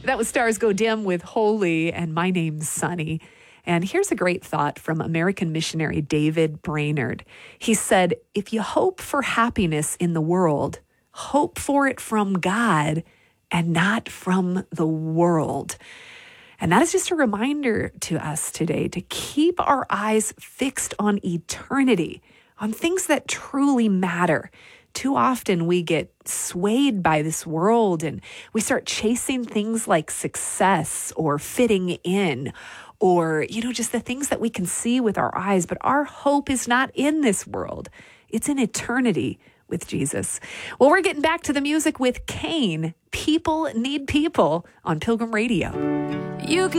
That was Stars Go Dim with Holy, and my name's Sunny. And here's a great thought from American missionary David Brainerd. He said, if you hope for happiness in the world, hope for it from God and not from the world. And that is just a reminder to us today to keep our eyes fixed on eternity, on things that truly matter. Too often we get swayed by this world and we start chasing things like success or fitting in or, just the things that we can see with our eyes. But our hope is not in this world. It's in eternity with Jesus. Well, we're getting back to the music with Kane. People Need People on Pilgrim Radio.